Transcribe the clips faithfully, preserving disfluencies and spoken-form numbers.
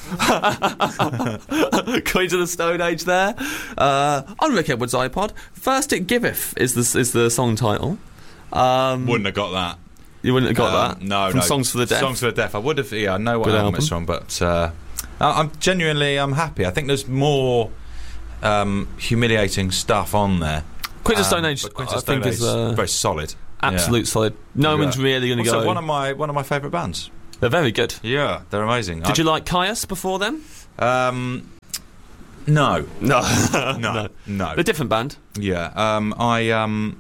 Queens of the Stone Age there. Uh, on Rick Edwards' iPod. First It Giveth is the, is the song title. Um, Wouldn't have got that. You wouldn't have got um, that? No, From no. Songs for the Deaf? Songs for the Deaf. I would have, yeah, I know what Good album, album. it's from, but uh, I'm genuinely, I'm happy. I think there's more um, humiliating stuff on there. Queens of Um, Stone Age, but Queens I of Stone think, Age is uh, very solid. absolute Yeah. solid. No Yeah. one's really going to Also, go. one of my one of my favourite bands. They're very good. Yeah, they're amazing. Did you like Caius before them? Um, no, No. no, no. no. They're a different band. Yeah, um, I, um,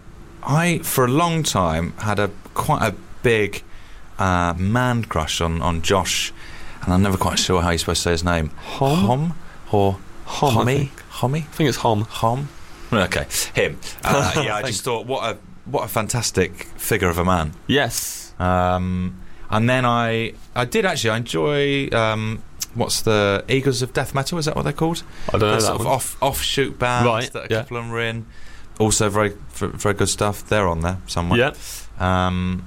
I for a long time had a quite a big uh, man crush on, on Josh, and I'm never quite sure how you're supposed to say his name. Hom? Hom or Hom, I Homie? think. Homie? I think it's Hom. Hom? Okay, him. Uh, yeah, I Thanks. just thought what a what a fantastic figure of a man. Yes. Um, and then I I did actually I enjoy um, what's the Eagles of Death Metal, is that what they're called? I don't know They're that sort of one. off offshoot bands Right, that a yeah. couple of them are in. Also very v- very good stuff. They're on there somewhere. Yeah. Um,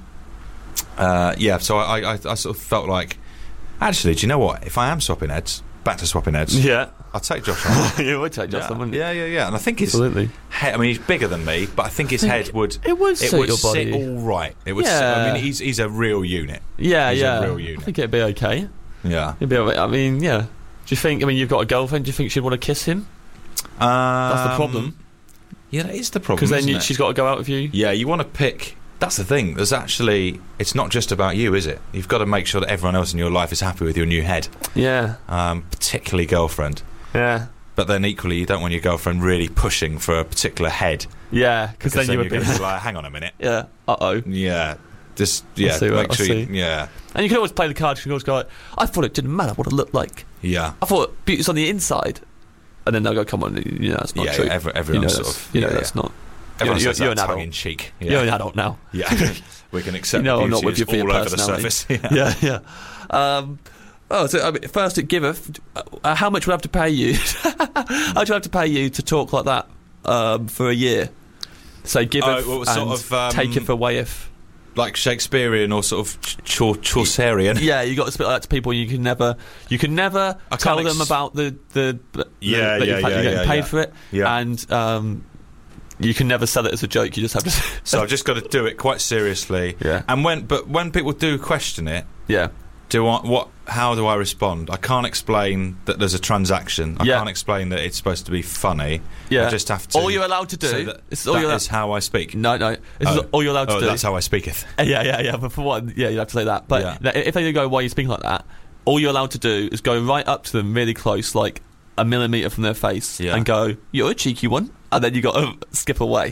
uh, yeah. So I, I I sort of felt like actually, do you know what? If I am swapping heads, back to swapping heads, Yeah. I'll take Josh on. You would take Justin, yeah. wouldn't you? yeah, yeah, yeah. And I think his Absolutely. head, I mean, he's bigger than me, but I think his think head would It would it suit would your sit body. all right. It would. Sit, Yeah. I mean, he's he's a real unit. Yeah, He's a yeah. real I unit. think it'd be okay. Yeah. It'd be all right. I mean, yeah. Do you think, I mean, you've got a girlfriend, do you think she'd want to kiss him? That's the problem. Yeah, that is the problem. Because then isn't you, it? she's got to go out with you. Yeah, you want to pick. That's the thing. There's actually, it's not just about you, is it? You've got to make sure that everyone else in your life is happy with your new head, Yeah. um, particularly girlfriend. Yeah. But then equally, you don't want your girlfriend really pushing for a particular head, Yeah, because then, then you you're would be... going to be like, hang on a minute. Yeah. Uh-oh. Yeah, just yeah, see what- make I sure. You, see. yeah, And you can always play the card, you can always go like, I thought it didn't matter what it looked like. yeah, I thought beauty's on the inside. And then they'll go, come on, you know, that's not yeah. true. yeah every, you everyone know, sort that's, of. you know yeah, that's yeah. not... Everyone you're, says you're that an tongue adult. in cheek. You're Yeah, an adult now. yeah. We can accept. You know the I'm not beauty with you is for your all over the personality. surface. Yeah. Yeah, yeah. Um, oh, so I mean, first it giveth. Uh, how much would I have to pay you? How much would I have to pay you to talk like that um, for a year? So giveth Oh, well, and sort of, um, taketh awayeth. Like Shakespearean or sort of Chau- Chaucerian. Yeah, you got to speak like that to people. You can never, you can never I tell can't them ex- about the the, the Yeah, that yeah, you're, yeah, you're getting yeah, paid yeah. for it, Yeah. and um, you can never sell it as a joke. You just have to. So I've just got to do it quite seriously. Yeah. And when, but when people do question it, Yeah, do I what? How do I respond? I can't explain that there's a transaction. I Yeah. can't explain that it's supposed to be funny. yeah. I just have to. All you're allowed to do. say that, This is all that you're is how I speak. No, no. This is Oh. all you're allowed to Oh, do. that's how I speaketh. Uh, Yeah, yeah, yeah. But for one, yeah, you have to say that. But Yeah. th- if they go, "Why are you speaking like that?" All you're allowed to do is go right up to them, really close, like a millimetre from their face, Yeah. and go, "You're a cheeky one," and then you got to skip away.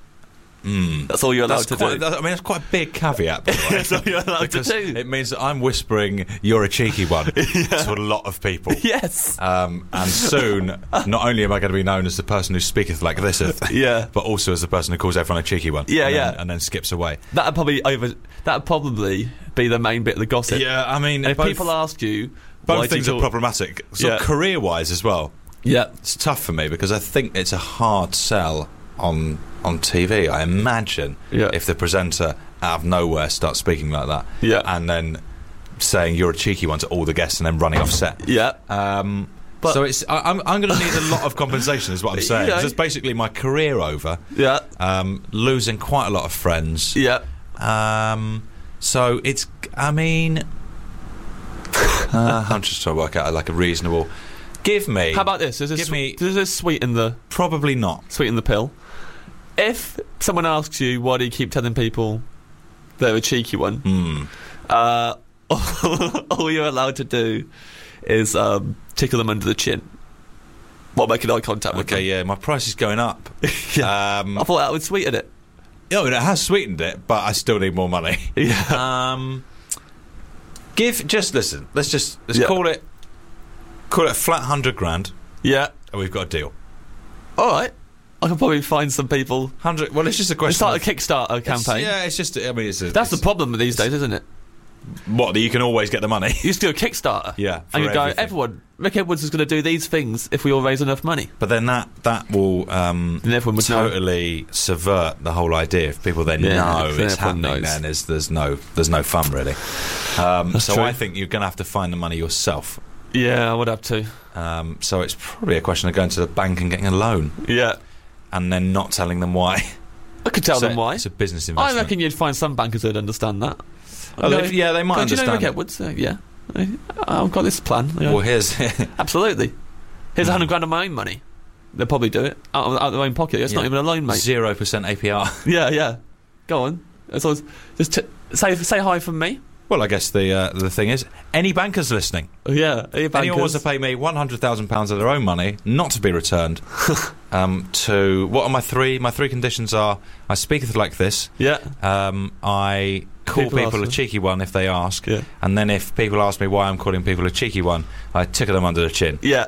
Mm. That's all you're allowed That's to quite, do. that, I mean, that's quite a big caveat. By the way. That's all you're allowed to because do. it means that I'm whispering "you're a cheeky one" to a lot of people. Yes. Um, and soon, not only am I going to be known as the person who speaketh like this, Yeah. but also as the person who calls everyone a cheeky one. Yeah, and yeah. then, and then skips away. That'd probably over. That'd probably be the main bit of the gossip. Yeah, I mean, And if both, people ask you, why both do you things are talk- problematic. Sort of Yeah. career-wise as well. Yeah. It's tough for me because I think it's a hard sell on on T V. I imagine Yeah. if the presenter out of nowhere starts speaking like that, Yeah. and then saying "you're a cheeky one" to all the guests and then running off set. Yeah. Um, But- so it's I, I'm I'm going to need a lot of compensation, is what I'm You saying. know. 'Cause it's basically my career over. Yeah. Um, losing quite a lot of friends. Yeah. Um, so it's, I mean, uh, I'm just trying to work out like a reasonable. Give me. How about this? Is this Give me- does this sweeten the Probably not. sweeten the pill? If someone asks you, why do you keep telling people they're a cheeky one? Hmm. Uh, all you're allowed to do is um, tickle them under the chin while making eye contact with Okay, them. yeah, my price is going up. Yeah. Um, I thought that would sweeten it. yeah, it has sweetened it, but I still need more money. Yeah. Um, give just listen. Let's just let's Yeah. call it call it a flat hundred grand, Yeah. and we've got a deal. All right. I can probably find some people. Hundred. Well, it's just a question. Let's start a of- Kickstarter it's- campaign. Yeah, it's just. I mean, it's a, That's the it's- problem these days, isn't it? What, that you can always get the money. You just do a Kickstarter. Yeah, for And you go, everything. everyone, Rick Edwards is going to do these things if we all raise enough money. But then that that will um, Then everyone would know. totally subvert the whole idea. If people then Yeah, know if it's everyone happening, knows. then there's, there's no there's no fun really. Um, That's so true. I think you're going to have to find the money yourself. Yeah, I would have to. Um, so it's probably a question of going to the bank and getting a loan, Yeah. and then not telling them why. I could tell So them why. It's a business investment. I reckon you'd find some bankers who'd understand that. Oh, Go, they- yeah, they might go, do you know understand Rick it. Edwards? Uh, yeah. Uh, I've got this plan. Yeah. Well, here's Absolutely. Here's a hundred grand of my own money. They'll probably do it out of, out of their own pocket. It's not Yeah. even a loan, mate. zero percent A P R. Yeah, yeah. Go on. As long as, just t- say say hi from me. Well, I guess the uh, the thing is, any bankers listening, Oh, yeah. Are you anyone bankers? wants to pay me one hundred thousand pounds of their own money, not to be returned. um, to what are my three? My three conditions are: I speaketh like this. Yeah. Um, I call People people, ask a them. cheeky one if they ask, Yeah. and then if people ask me why I'm calling people a cheeky one, I tickle them under the chin. Yeah.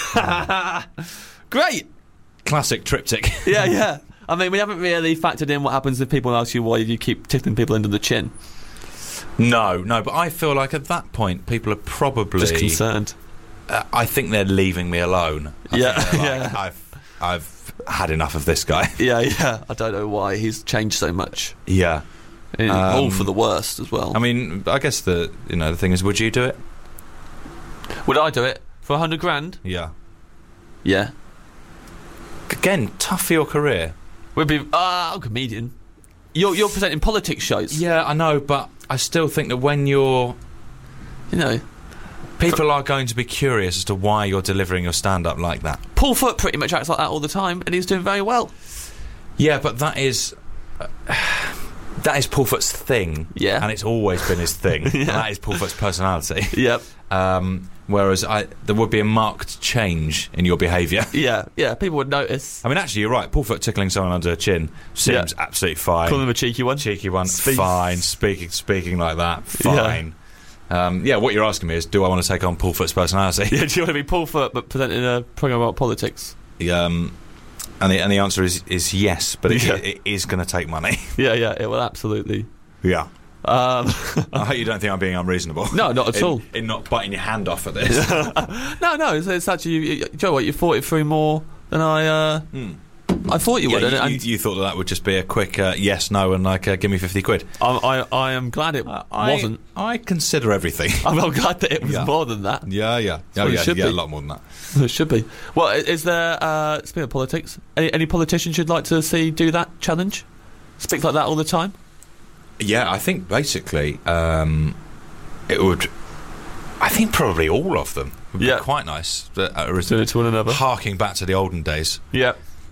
Great. Classic triptych. Yeah, yeah. I mean, we haven't really factored in what happens if people ask you why you keep tickling people under the chin. No, no, but I feel like at that point people are probably Just concerned. Uh, I think they're leaving me alone. I Yeah, think they're like, yeah. I've I've had enough of this guy. Yeah, yeah. I don't know why he's changed so much. Yeah, And Um, all for the worst as well. I mean, I guess the you know the thing is, would you do it? Would I do it for a hundred grand? Yeah. Yeah. Again, tough for your career. We'd be. Ah, I'm a comedian. You're you're presenting politics shows. Yeah, I know, but I still think that when you're You know, people are going to be curious as to why you're delivering your stand-up like that. Paul Foot pretty much acts like that all the time, and he's doing very well. Yeah, but that is uh, that is Paul Foot's thing. Yeah. And it's always been his thing. Yeah. And that is Paul Foot's personality. Yep. Um, whereas I, there would be a marked change in your behaviour. Yeah. Yeah. People would notice. I mean, actually, you're right. Paul Foot tickling someone under the chin seems Yeah. absolutely fine. Call him a cheeky one. Cheeky one, Speak- fine. Speaking, speaking like that, fine. Yeah. Um, yeah, what you're asking me is, do I want to take on Paul Foot's personality? Yeah, do you want to be Paul Foot but presenting a program about politics? um, and the and the answer is is yes, but it, Yeah. it, it is going to take money. Yeah, yeah, it will absolutely. Yeah. Um, I hope you don't think I'm being unreasonable. no, not at in, all. in not biting your hand off at this. No, no, it's, it's actually. You, you, do you know what? You thought it through more than I. Uh, Hmm. I thought you Yeah, would. you, and, and you, you thought that, that would just be a quick uh, yes, no, and like uh, give me fifty quid. I, I, I am glad it I, wasn't. I consider everything. I'm, I'm glad that it was Yeah. more than that. Yeah, yeah, what oh, it yeah, should yeah, be. a lot more than that. It should be. Well, i- is there? Uh, speaking of politics, any, any politicians you'd like to see do that challenge? Speak like that all the time. Yeah, I think basically um, it would. I think probably all of them would Yeah. be quite nice. But, uh, Doing it to one another. harking back to the olden days, Yeah.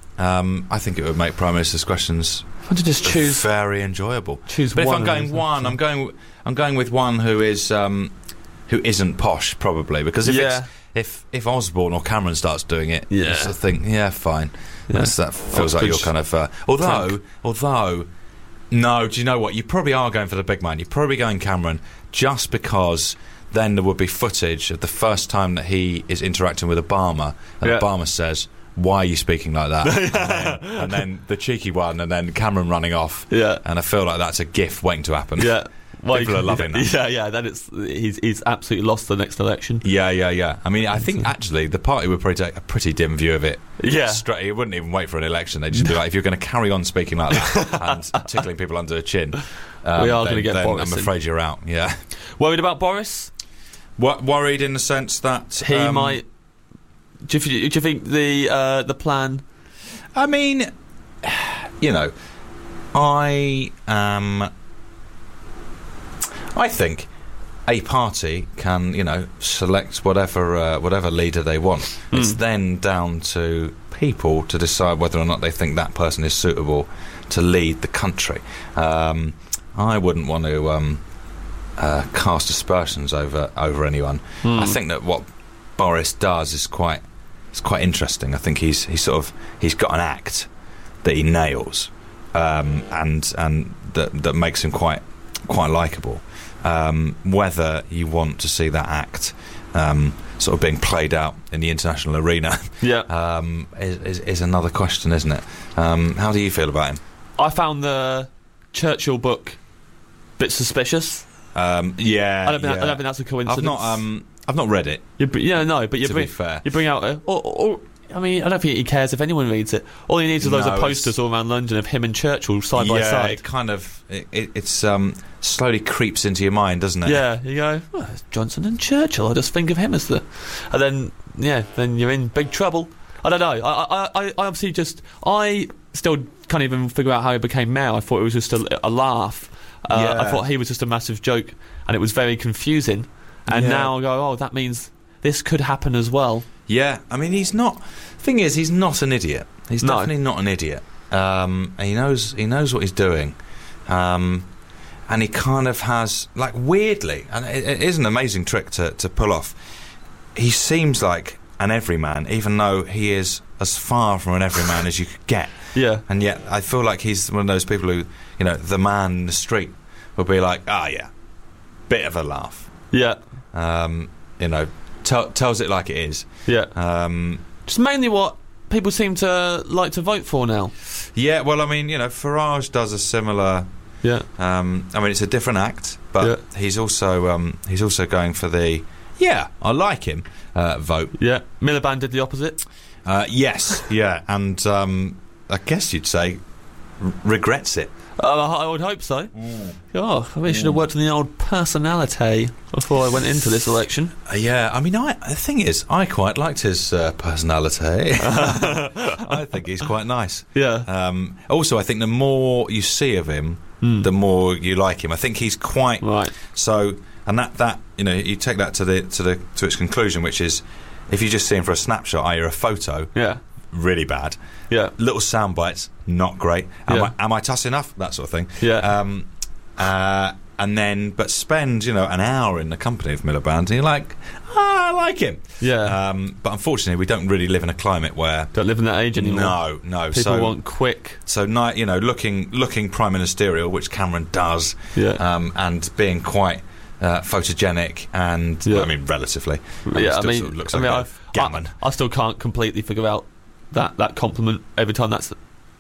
um, I think it would make Prime Minister's questions I want to just choose. very enjoyable. Choose But if one I'm of going those, one, I'm going. I'm going with one who is um, who isn't posh, probably, because if Yeah. it's, if if Osborne or Cameron starts doing it, Yeah. I sort of think, yeah, fine. Yeah. That's, that feels like Oxbridge you're kind of. Uh, although, Frank. although, no, do you know what? You probably are going for the big man. You're probably going Cameron just because then there would be footage of the first time that he is interacting with Obama, and Yeah. Obama says, "Why are you speaking like that?" and, then, and then the cheeky one, and then Cameron running off. Yeah. And I feel like that's a gif waiting to happen. Yeah. Well, People you- are loving that. Yeah, yeah. Then it's he's he's absolutely lost the next election. Yeah, yeah, yeah. I mean, I think actually the party would probably take a pretty dim view of it. Yeah. Straight, it wouldn't even wait for an election. They'd just be like, if you're going to carry on speaking like that and tickling people under the chin, um, We are then- gonna get then Boris I'm in. afraid you're out. Yeah. Worried about Boris? What, worried in the sense that He um, might. Do you, do you think the uh, the plan? I mean, you know, I um, I think a party can, you know, select whatever uh, whatever leader they want. Mm. It's then down to people to decide whether or not they think that person is suitable to lead the country. Um, I wouldn't want to um, uh, cast aspersions over over anyone. Mm. I think that what Boris does is quite it's quite interesting. I think he's he's sort of he's got an act that he nails, um, and and that that makes him quite quite likable. Um, whether you want to see that act um, sort of being played out in the international arena Yeah. um, is, is, is another question, isn't it? Um, how do you feel about him? I found the Churchill book a bit suspicious. Um, yeah, I don't think yeah. I don't think that's a coincidence. I've not um, I've not read it. You br- yeah, no, but you to bring be fair, you bring out a, or, or I mean, I don't think he cares if anyone reads it. All he needs is loads No, of posters all around London of him and Churchill side yeah, by side. it kind of it, it, it's um, slowly creeps into your mind, doesn't it? Yeah, you go, well, it's Johnson and Churchill. I just think of him as the, and then yeah, then you're in big trouble. I don't know. I, I, I, I obviously just I still can't even figure out how he became mayor. I thought it was just a, a laugh. Uh, Yeah. I thought he was just a massive joke, and it was very confusing. And Yeah. now I go, oh, that means this could happen as well. Yeah, I mean, he's not. Thing is, he's not an idiot. He's No. definitely not an idiot. Um, and he knows he knows what he's doing, um, and he kind of has, like, weirdly, and it, it is an amazing trick to to pull off. He seems like an everyman, even though he is as far from an everyman as you could get. Yeah, And yet, I feel like he's one of those people who, you know, the man in the street will be like, ah, yeah, bit of a laugh. yeah, Um, you know, tell, tells it like it is. yeah. Um, Just mainly what people seem to like to vote for now. yeah, well, I mean, you know, Farage does a similar. Yeah, Um, I mean, it's a different act, but Yeah. he's also um, he's also going for the yeah, I like him uh, vote. yeah. Miliband did the opposite. Uh, yes, yeah, and um, I guess you'd say r- regrets it. Uh, I would hope so. Oh, I really should have worked on the old personality before I went into this election. Uh, yeah, I mean, I, the thing is, I quite liked his uh, personality. I think he's quite nice. Yeah, Um, also, I think the more you see of him, Mm. the more you like him. I think he's quite right. so, and that that you know, you take that to the to the to its conclusion, which is, if you just see him for a snapshot, that is a photo, Yeah, really bad. yeah, Little sound bites, not great. Am, Yeah. I, am I tough enough? That sort of thing. yeah, Um, uh, and then, but spend you know an hour in the company of Miliband, and you're like, ah, I like him. yeah. Um, but unfortunately, we don't really live in a climate where. Don't live in that age anymore. No, no. People so, want quick. so ni- you know, looking looking prime ministerial, which Cameron does, Yeah, um, and being quite uh, photogenic, and Yeah. I mean, relatively. yeah. I still mean, sort of looks I like mean, a I, gammon. I, I still can't completely figure out that that compliment every time that's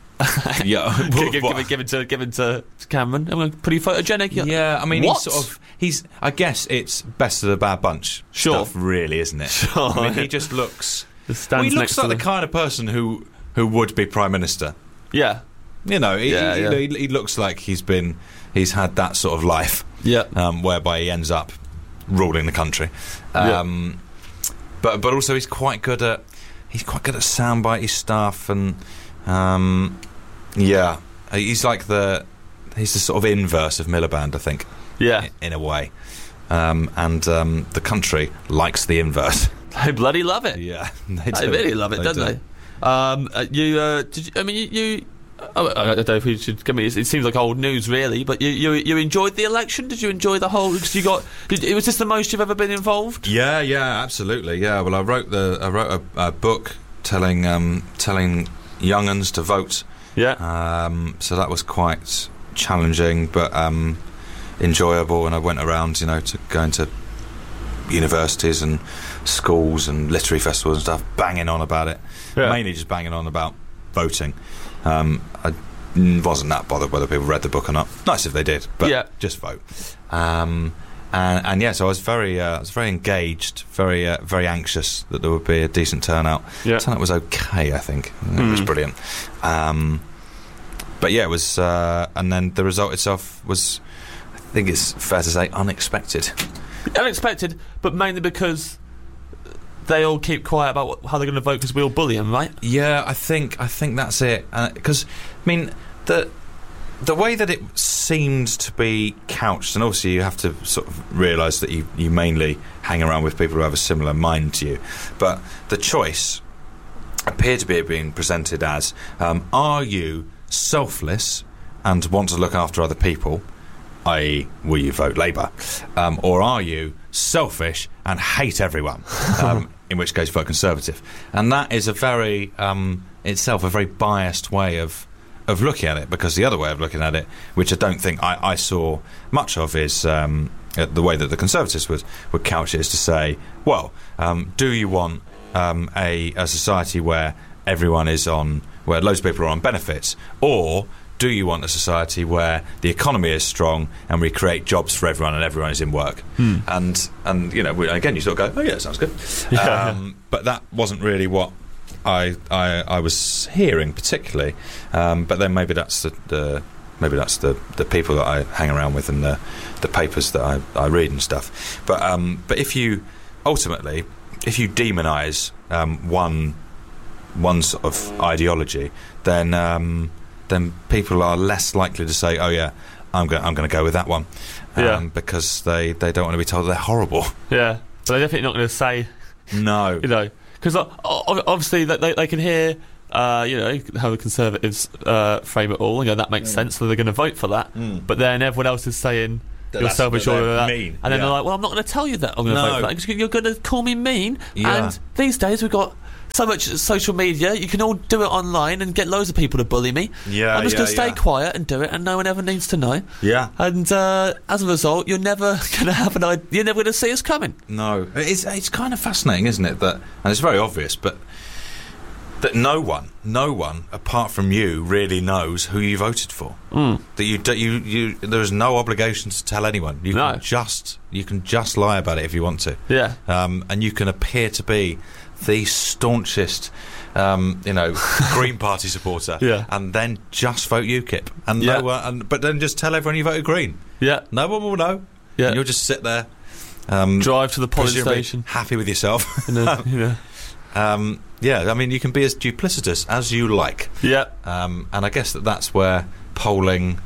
Yeah, given, given, given to given to Cameron. I'm pretty photogenic. Yeah, yeah. I mean, What? he's sort of. He's. I guess it's best of the bad bunch. Sure. Stuff, really, isn't it? Sure. I mean, he just looks. Just Well, stands he next looks like to the kind of person who who would be prime minister. Yeah, You know, he, Yeah, he, yeah. he, he looks like he's been. He's had that sort of life, yeah, um, whereby he ends up ruling the country. Yeah. Um, But but also he's quite good at. He's quite good at soundbitey stuff, and um, yeah, he's like the. He's the sort of inverse of Miliband, I think. yeah. i- in a way, um, and um, the country likes the inverse. They bloody love it. Yeah, they, They do. really love it, don't do. they? Um, uh, you, uh, did you, I mean, you. you oh, I don't know if you should give me. It seems like old news, really. But you, you, you enjoyed the election. Did you enjoy the whole? Because you got. Did, was this the most you've ever been involved? Yeah, yeah, absolutely. Yeah, well, I wrote the I wrote a, a book telling um, telling younguns to vote. Yeah. Um, so that was quite challenging, but um, enjoyable. And I went around, you know, to going to universities and schools and literary festivals and stuff, banging on about it. Yeah. Mainly just banging on about voting. Um, I n- wasn't that bothered whether people read the book or not. Nice if they did, but Yeah. just vote. Um, and, and yeah, so I was very, uh, I was very engaged, very, uh, very anxious that there would be a decent turnout. Yeah. Turnout was okay, I think. It was Mm. brilliant. Um, but yeah, it was, uh, and then the result itself was, I think it's fair to say, unexpected. Unexpected, but mainly because they all keep quiet about what, how they're going to vote because we all bully them, right? Yeah, I think I think that's it. Because I mean, the the way that it seemed to be couched, and obviously you have to sort of realise that you, you mainly hang around with people who have a similar mind to you. But the choice appeared to be being presented as: um, are you selfless and want to look after other people, that is, will you vote Labour, um, or are you selfish and hate everyone, um, in which case vote Conservative? And that is a very um, itself a very biased way of of looking at it, because the other way of looking at it, which I don't think I, I saw much of, is um, uh, the way that the Conservatives would, would couch it, is to say, well, um, do you want um, a, a society where everyone is on, where loads of people are on benefits, or do you want a society where the economy is strong and we create jobs for everyone and everyone is in work? Hmm. And and you know, we, again, you sort of go, oh yeah, sounds good. Yeah. Um, but that wasn't really what I, I I was hearing particularly, um, but then maybe that's the, the maybe that's the, the people that I hang around with and the the papers that I, I read and stuff. But um, but if you ultimately if you demonise um, one one sort of ideology, then um, then people are less likely to say, oh yeah, I'm going I'm going to go with that one, um, Yeah. because they, they don't want to be told they're horrible. Yeah, but they're definitely not going to say, No. you know, because obviously they, they, they can hear, uh, you know, how the Conservatives uh, frame it all, and go, that makes Mm. sense, so they're going to vote for that. Mm. But then everyone else is saying, That you're that's selfish what or they're that. mean, And then yeah. they're like, well, I'm not going to tell you that I'm going to No. vote for that, because you're going to call me mean. Yeah. And these days we've got so much social media, you can all do it online and get loads of people to bully me. Yeah, I'm just yeah, going to stay yeah. quiet and do it, and no one ever needs to know. Yeah. And uh, as a result, you're never going to have an idea, you're never going to see us coming. No, it's it's kind of fascinating, isn't it? That, and it's very obvious, but that no one, no one apart from you really knows who you voted for. Mm. That you, that you, you, there is no obligation to tell anyone. You No. can just, you can just lie about it if you want to, Yeah. um, and you can appear to be the staunchest, um, you know, Green Party supporter, Yeah. and then just vote UKIP, and Yeah. no one, and, but then just tell everyone you voted Green. Yeah. No one will know. Yeah. And you'll just sit there. Um, Drive to the polling presumably station. happy with yourself. You know, you know. um, yeah, I mean, you can be as duplicitous as you like, Yeah. um, and I guess that that's where polling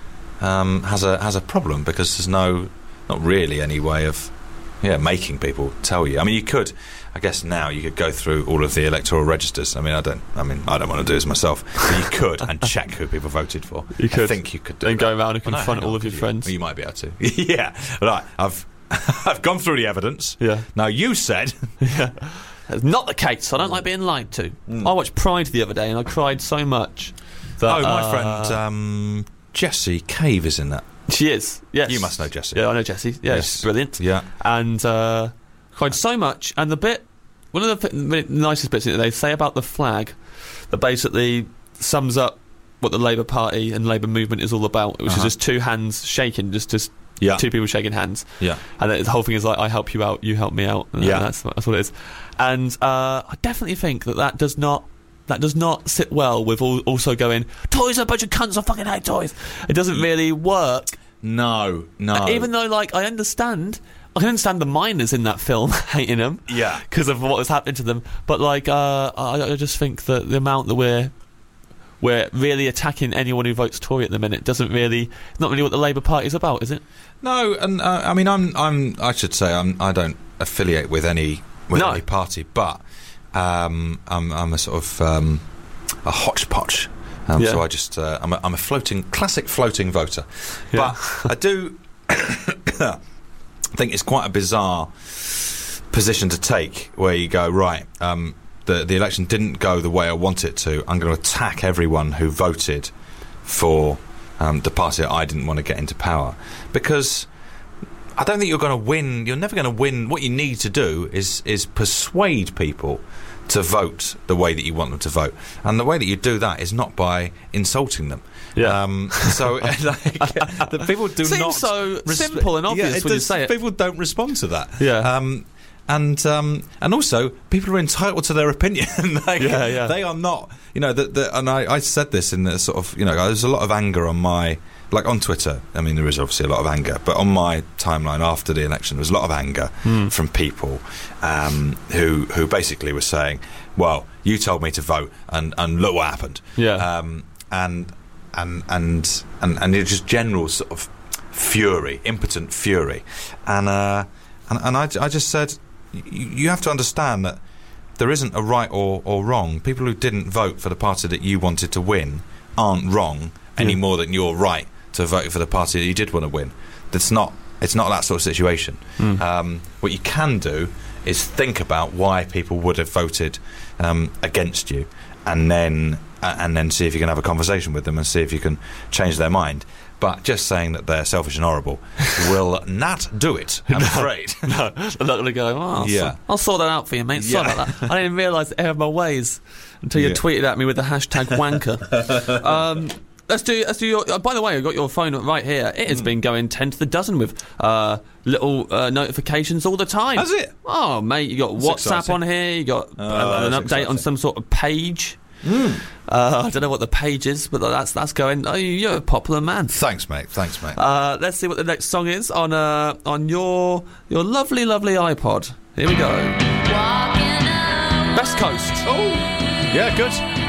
um, has a has a problem, because there's no, not really any way of, yeah, making people tell you. I mean, you could, I guess now you could go through all of the electoral registers. I mean, I don't, I mean, I don't want to do this myself, but you could and check who people voted for. You I could. think you could do And that. go around and Well, no, confront hang all on, of your could you? friends. Well, you might be able to. Yeah, right. I've I've gone through the evidence. Yeah. Now you said. Yeah. That's not the case. I don't like being lied to. Mm. I watched Pride the other day and I cried so much that, Oh, my uh, friend um, Jessie Cave is in that. she is. Yes. You must know Jessie. Yeah, I know Jessie. Yeah, Yes. she's brilliant. Yeah. And uh, cried so much. And the bit, one of the th- nicest bits that they say about the flag, that basically sums up what the Labour Party and Labour movement is all about, which Uh-huh. is just two hands shaking, just just Yeah. two people shaking hands. Yeah. And the whole thing is like, I help you out, you help me out. And Yeah. that's, that's what it is. And uh, I definitely think that that does not that does not sit well with all, also going, toys are a bunch of cunts, I fucking hate toys. It doesn't really work. No. No. Even though, like, I understand, I can understand the miners in that film hating them Yeah. because of what was happening to them. But like, uh, I, I just think that the amount that we're we're really attacking anyone who votes Tory at the minute doesn't really, not really what the Labour Party is about, is it? No, and uh, I mean, I'm, I'm, I should say, I'm, I don't affiliate with any, with No. any party, but um, I'm, I'm a sort of um, a hodgepodge. Um, Yeah. So I just, uh, I'm, a, I'm a floating, classic floating voter. Yeah. But I do think it's quite a bizarre position to take, where you go, right, um, the the election didn't go the way I want it to. I'm going to attack everyone who voted for um, the party that I didn't want to get into power, because I don't think you're going to win. You're never going to win. What you need to do is is persuade people to vote the way that you want them to vote, and the way that you do that is not by insulting them. Yeah. Um, so like, the people do Seems not so resp- simple and obvious yeah, it when you does- say it. People don't respond to that. Yeah. Um, and um, and also, people are entitled to their opinion. Like, Yeah, yeah. They are not, you know. The, the, and I, I said this in the sort of, you know, there's a lot of anger on my, like on Twitter. I mean, there is obviously a lot of anger, but on my timeline after the election, there was a lot of anger Mm. from people um, who who basically were saying, "Well, you told me to vote, and, and look what happened." Yeah. Um, and and and and and it's just general sort of fury, impotent fury, and uh, and and I, I just said, y- you have to understand that there isn't a right or, or wrong. People who didn't vote for the party that you wanted to win aren't wrong any Yeah. more than you're right to vote for the party that you did want to win. That's not. It's not that sort of situation. Mm. Um, what you can do is think about why people would have voted um, against you, and then uh, and then see if you can have a conversation with them and see if you can change their mind. But just saying that they're selfish and horrible will not do it, I'm afraid. No, I'm not going to go, oh, I'll, Yeah. sort, I'll sort that out for you, mate. Sorry Yeah. about that. I didn't realise I had my ways until you Yeah. tweeted at me with the hashtag wanker. um, let's do. Let's do your. Uh, by the way, I've got your phone right here. It has mm. been going ten to the dozen with uh, little uh, notifications all the time. Has it? Oh, mate, you got that's WhatsApp exciting. On here. You got oh, uh, an update exciting. On some sort of page. Mm. Uh, I don't know what the page is, but that's that's going. Oh, you're a popular man. Thanks, mate. Thanks, mate. Uh, let's see what the next song is on uh, on your your lovely, lovely iPod. Here we go. West Coast. Oh, yeah, good.